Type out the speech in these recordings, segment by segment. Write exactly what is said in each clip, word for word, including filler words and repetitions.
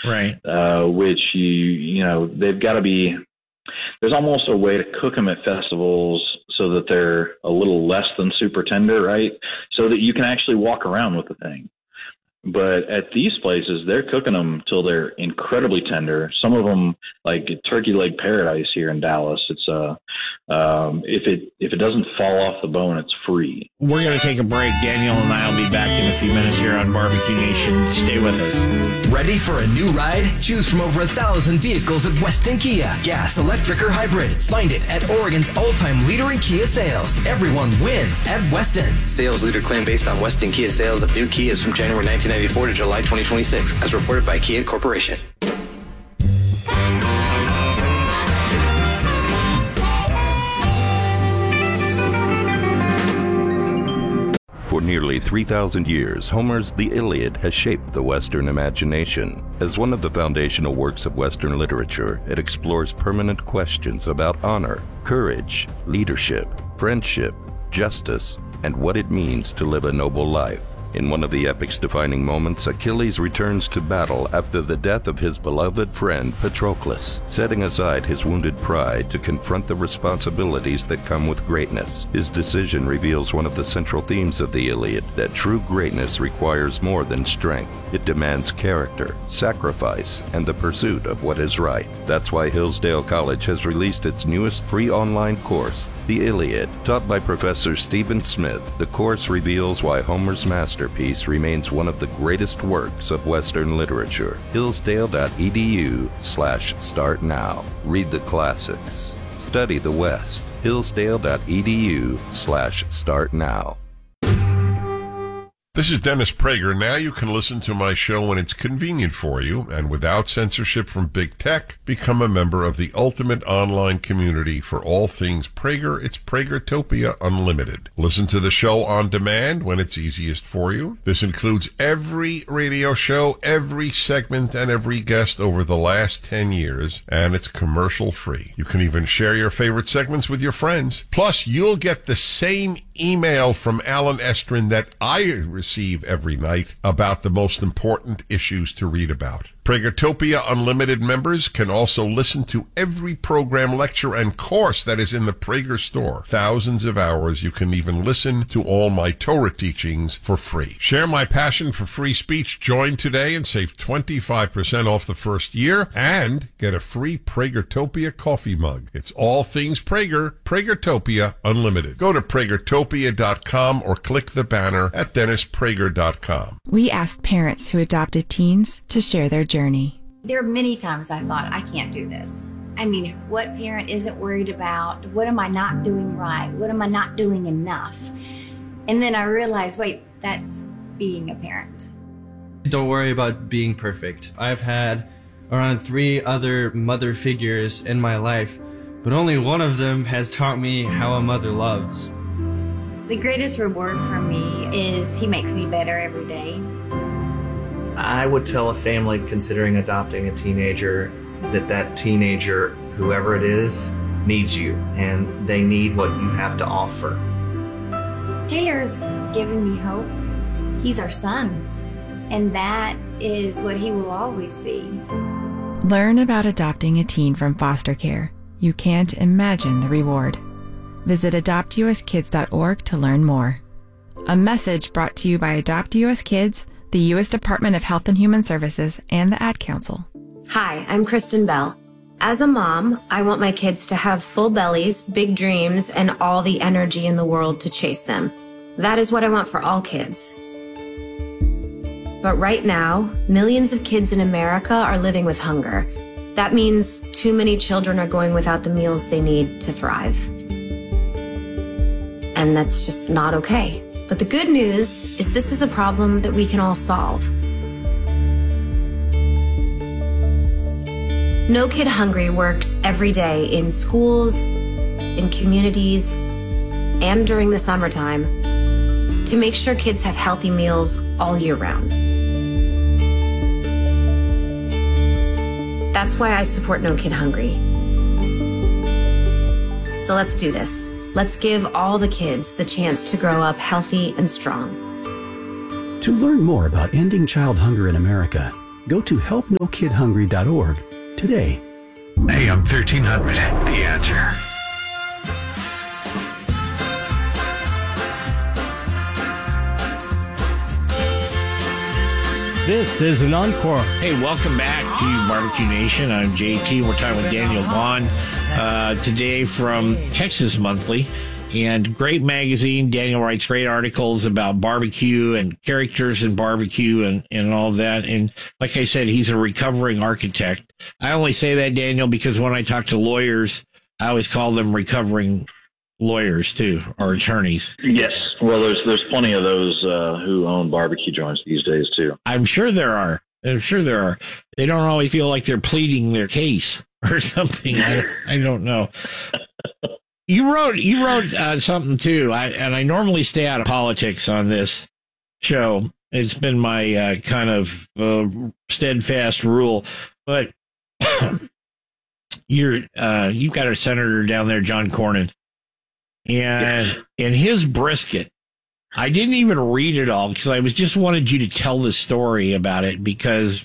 right? Uh, which you you know they've got to be. There's almost a way to cook them at festivals so that they're a little less than super tender, right? So that you can actually walk around with the thing. But at these places, they're cooking them till they're incredibly tender. Some of them, like Turkey Leg Paradise here in Dallas, it's uh, um, if it if it doesn't fall off the bone, it's free. We're going to take a break. Daniel and I will be back in a few minutes here on Barbecue Nation. Stay with us. Ready for a new ride? Choose from over a thousand vehicles at Weston Kia. Gas, electric, or hybrid. Find it at Oregon's all-time leader in Kia sales. Everyone wins at Weston. Sales leader claim based on Weston Kia sales of new Kias from January nineteen ninety-four to July twenty twenty-six, as reported by Kia Corporation. For nearly three thousand years, Homer's The Iliad has shaped the Western imagination. As one of the foundational works of Western literature, it explores permanent questions about honor, courage, leadership, friendship, justice, and what it means to live a noble life. In one of the epic's defining moments, Achilles returns to battle after the death of his beloved friend Patroclus, setting aside his wounded pride to confront the responsibilities that come with greatness. His decision reveals one of the central themes of the Iliad, that true greatness requires more than strength. It demands character, sacrifice, and the pursuit of what is right. That's why Hillsdale College has released its newest free online course, The Iliad. Taught by Professor Stephen Smith, the course reveals why Homer's masterpiece remains one of the greatest works of Western literature. Hillsdale.edu slash start now. Read the classics. Study the West. Hillsdale.edu slash start now. This is Dennis Prager. Now you can listen to my show when it's convenient for you and without censorship from big tech. Become a member of the ultimate online community for all things Prager. It's Pragertopia Unlimited. Listen to the show on demand when it's easiest for you. This includes every radio show, every segment, and every guest over the last ten years, and it's commercial free. You can even share your favorite segments with your friends. Plus, you'll get the same email from Alan Estrin that I receive every night about the most important issues to read about. Pragertopia Unlimited members can also listen to every program, lecture, and course that is in the Prager store. Thousands of hours. You can even listen to all my Torah teachings for free. Share my passion for free speech. Join today and save twenty-five percent off the first year and get a free Pragertopia coffee mug. It's all things Prager. Pragertopia Unlimited. Go to Pragertopia dot com or click the banner at Dennis Prager dot com. We asked parents who adopted teens to share their journey. There are many times I thought, I can't do this. I mean, what parent isn't worried about? What am I not doing right? What am I not doing enough? And then I realized, wait, that's being a parent. Don't worry about being perfect. I've had around three other mother figures in my life, but only one of them has taught me how a mother loves. The greatest reward for me is he makes me better every day. I would tell a family considering adopting a teenager that that teenager, whoever it is, needs you, and they need what you have to offer. Taylor's given me hope. He's our son, and that is what he will always be. Learn about adopting a teen from foster care. You can't imagine the reward. Visit adopt u s kids dot org to learn more. A message brought to you by Adopt U S Kids, the U S Department of Health and Human Services, and the Ad Council. Hi, I'm Kristen Bell. As a mom, I want my kids to have full bellies, big dreams, and all the energy in the world to chase them. That is what I want for all kids. But right now, millions of kids in America are living with hunger. That means too many children are going without the meals they need to thrive. And that's just not okay. But the good news is this is a problem that we can all solve. No Kid Hungry works every day in schools, in communities, and during the summertime to make sure kids have healthy meals all year round. That's why I support No Kid Hungry. So let's do this. Let's give all the kids the chance to grow up healthy and strong. To learn more about ending child hunger in America, Go to help no kid hungry dot org today. A M thirteen hundred, The Answer. This is an encore. Hey, welcome back to Barbecue Nation. I'm J T. We're talking with Daniel Vaughn uh, today from Texas Monthly. And great magazine. Daniel writes great articles about barbecue and characters in barbecue and, and all of that. And like I said, he's a recovering architect. I only say that, Daniel, because when I talk to lawyers, I always call them recovering lawyers too, or attorneys. Yes. Well, there's there's plenty of those uh, who own barbecue joints these days too. I'm sure there are. I'm sure there are. They don't always feel like they're pleading their case or something. I, I don't know. You wrote you wrote uh, something too, I, and I normally stay out of politics on this show. It's been my uh, kind of uh, steadfast rule, but you're uh, you've got a senator down there, John Cornyn. And yes. and his brisket, I didn't even read it all because I was just wanted you to tell the story about it, because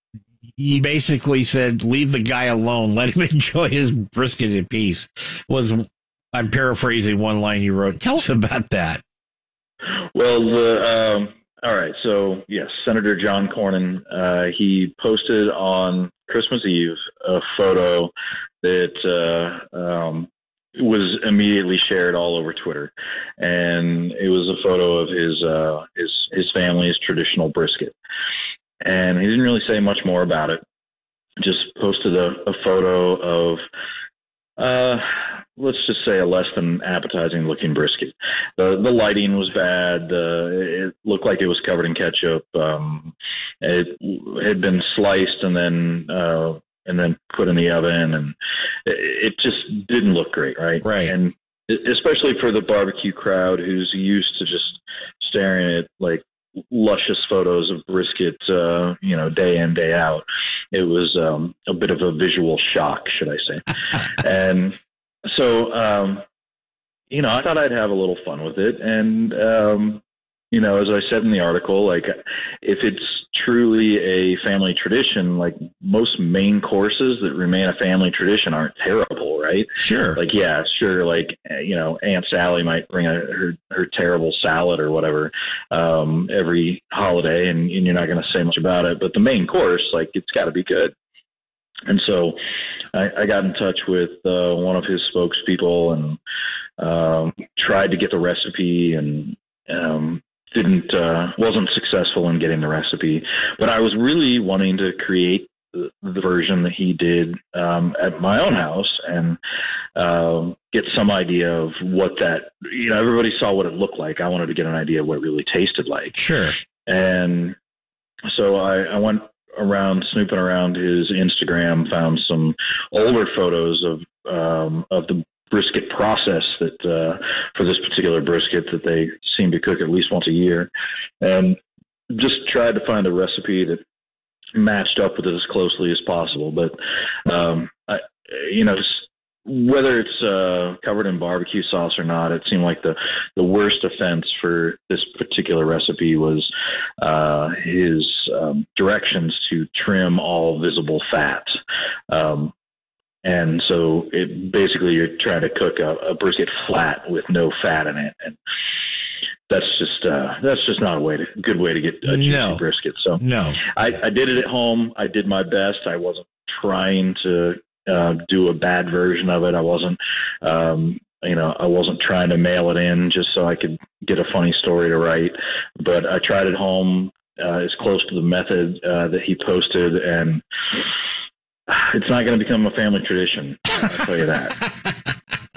he basically said, leave the guy alone, let him enjoy his brisket in peace. Was I'm paraphrasing one line you wrote. Tell us about that. Well, the um, all right. So yes, Senator John Cornyn, uh, he posted on Christmas Eve a photo that uh, um, was immediately shared all over Twitter, and it was a photo of his uh, his his family's traditional brisket. And he didn't really say much more about it. Just posted a, a photo of, uh, let's just say, a less than appetizing looking brisket. The the lighting was bad. Uh, it looked like it was covered in ketchup. Um, it had been sliced and then. Uh, and then put in the oven, and it just didn't look great, right? Right. And especially for the barbecue crowd who's used to just staring at like luscious photos of brisket, uh, you know, day in, day out, it was um, a bit of a visual shock, should I say. And so, um, you know, I thought I'd have a little fun with it. And, um, you know, as I said in the article, like, if it's truly a family tradition, like most main courses that remain a family tradition aren't terrible, right? Sure. Like, yeah, sure. Like, you know, Aunt Sally might bring a, her, her terrible salad or whatever um, every holiday, and, and you're not going to say much about it. But the main course, like, it's got to be good. And so I, I got in touch with uh, one of his spokespeople and um, tried to get the recipe, and um, didn't uh, wasn't successful in getting the recipe. But I was really wanting to create the, the version that he did um, at my own house, and uh, get some idea of what that, you know, everybody saw what it looked like. I wanted to get an idea of what it really tasted like. Sure. And so I, I went around snooping around his Instagram, found some older photos of um, of the brisket process that uh, for this particular brisket that they seem to cook at least once a year, and just tried to find a recipe that matched up with it as closely as possible. But um, I, you know, just whether it's uh, covered in barbecue sauce or not, it seemed like the, the worst offense for this particular recipe was uh, his um, directions to trim all visible fat. Um, and so it basically you're trying to cook a, a brisket flat with no fat in it. And that's just uh, that's just not a way to good way to get a juicy no. brisket. So no, I, I did it at home. I did my best. I wasn't trying to uh, do a bad version of it. I wasn't, um, you know, I wasn't trying to mail it in just so I could get a funny story to write. But I tried at home uh, as close to the method uh, that he posted, and it's not going to become a family tradition. I'll tell you that.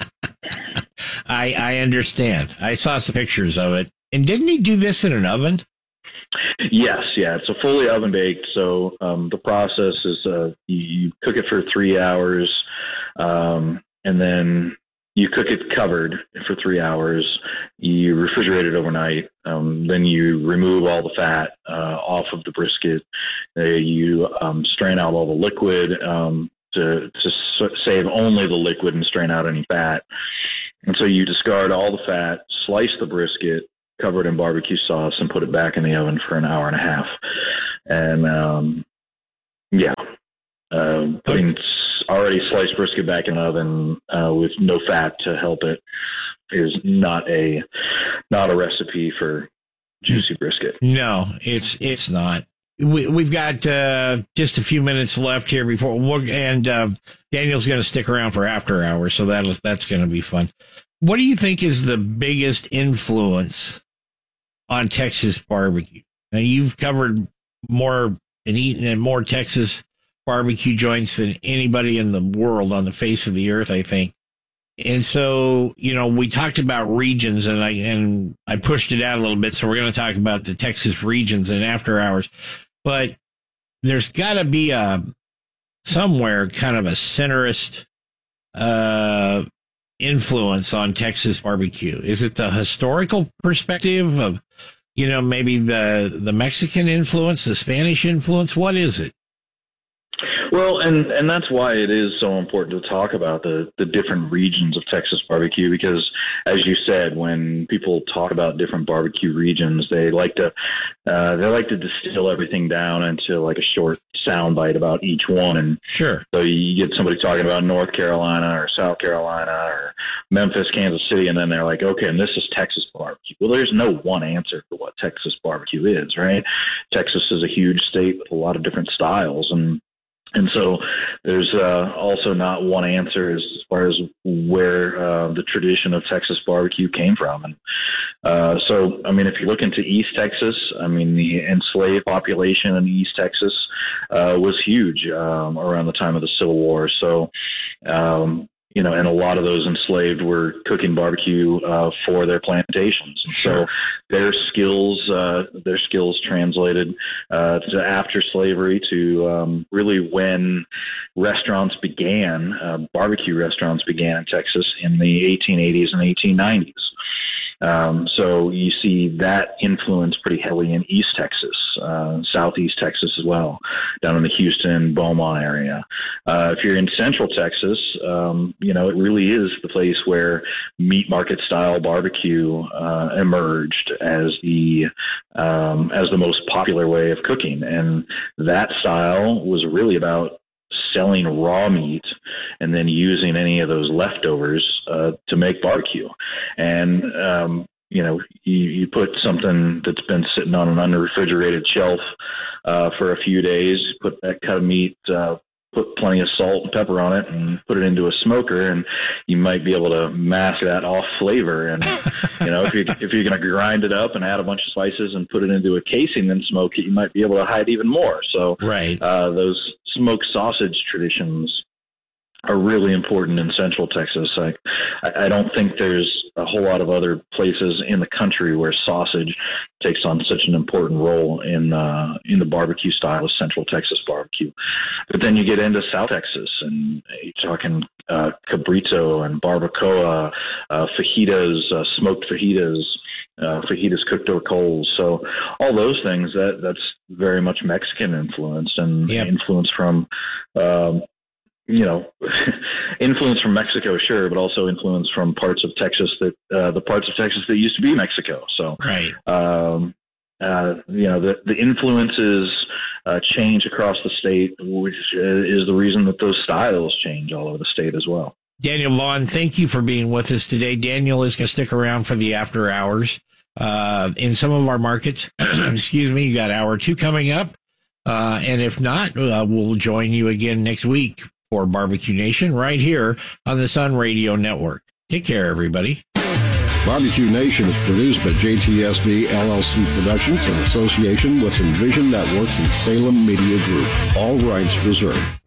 I, I understand. I saw some pictures of it. And didn't he do this in an oven? Yes, yeah. It's a fully oven baked. So um, the process is uh, you, you cook it for three hours, um, and then you cook it covered for three hours. You refrigerate it overnight. Um, then you remove all the fat uh, off of the brisket. Uh, you um, strain out all the liquid um, to, to s- save only the liquid and strain out any fat. And so you discard all the fat, slice the brisket, cover it in barbecue sauce, and put it back in the oven for an hour and a half. And um, Yeah. Uh, putting okay. already sliced brisket back in the oven uh, with no fat to help it is not a not a recipe for juicy brisket. No, it's it's not. We, we've got uh, just a few minutes left here before, we're, and uh, Daniel's going to stick around for after hours, so that that's going to be fun. What do you think is the biggest influence on Texas barbecue? Now, you've covered more and eaten in more Texas barbecue joints than anybody in the world on the face of the earth, I think. And so, you know, we talked about regions, and I and I pushed it out a little bit, so we're going to talk about the Texas regions in after hours. But there's got to be a somewhere kind of a centrist uh, influence on Texas barbecue. Is it the historical perspective of, you know, maybe the the Mexican influence, the Spanish influence? What is it? Well, and, and that's why it is so important to talk about the, the different regions of Texas barbecue, because, as you said, when people talk about different barbecue regions, they like to uh, they like to distill everything down into like a short soundbite about each one. And sure, so you get somebody talking about North Carolina or South Carolina or Memphis, Kansas City, and then they're like, okay, and this is Texas barbecue. Well, there's no one answer for what Texas barbecue is, right? Texas is a huge state with a lot of different styles, and And so there's uh, also not one answer as far as where uh, the tradition of Texas barbecue came from. And uh, so, I mean, if you look into East Texas, I mean, the enslaved population in East Texas uh, was huge um, around the time of the Civil War. So, um, you know, and a lot of those enslaved were cooking barbecue uh, for their plantations. Sure. So their skills, uh, their skills translated uh, to after slavery to um, really when restaurants began, uh, barbecue restaurants began in Texas in the eighteen eighties and eighteen nineties. Um, so you see that influence pretty heavily in East Texas, uh, Southeast Texas as well, down in the Houston, Beaumont area. Uh, if you're in Central Texas, um, you know, it really is the place where meat market style barbecue uh, emerged as the um, as the most popular way of cooking, and that style was really about selling raw meat and then using any of those leftovers uh, to make barbecue. And, um, you know, you, you put something that's been sitting on an unrefrigerated shelf uh, for a few days, put that cut of meat, uh, put plenty of salt and pepper on it and put it into a smoker, and you might be able to mask that off flavor. And, you know, if, you, if you're going to grind it up and add a bunch of spices and put it into a casing and smoke it, you might be able to hide even more. So right. uh, those smoked sausage traditions are really important in Central Texas. I, I don't think there's a whole lot of other places in the country where sausage takes on such an important role in uh, in the barbecue style of Central Texas barbecue. But then you get into South Texas, and you're talking uh, cabrito and barbacoa, uh, fajitas, uh, smoked fajitas, uh, fajitas cooked over coals. So all those things, that that's very much Mexican influenced, and yep. influence from um, you know, influence from Mexico, sure, but also influence from parts of Texas that uh, the parts of Texas that used to be Mexico. So, right. um, uh, you know, the the influences uh, change across the state, which is the reason that those styles change all over the state as well. Daniel Vaughn, thank you for being with us today. Daniel is going to stick around for the after hours uh, in some of our markets. Excuse me, you got hour two coming up, uh, and if not, uh, we'll join you again next week for Barbecue Nation right here on the Sun Radio Network. Take care, everybody. Barbecue Nation is produced by J T S V L L C Productions in association with Envision Networks and Salem Media Group. All rights reserved.